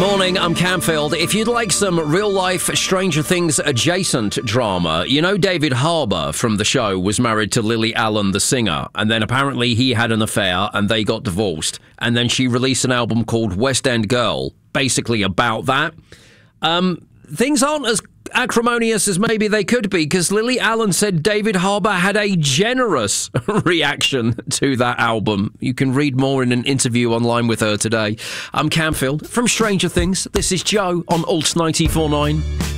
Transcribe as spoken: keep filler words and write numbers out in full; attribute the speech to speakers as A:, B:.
A: Morning, I'm Camfield. If you'd like some real-life Stranger Things adjacent drama, you know David Harbour from the show was married to Lily Allen, the singer, and then apparently he had an affair and they got divorced, and then she released an album called West End Girl, basically about that. Um, things aren't as acrimonious as maybe they could be, because Lily Allen said David Harbour had a generous reaction to that album. You can read more in an interview online with her today. I'm Camfield from Stranger Things. This is Joe on Alt ninety-four point nine.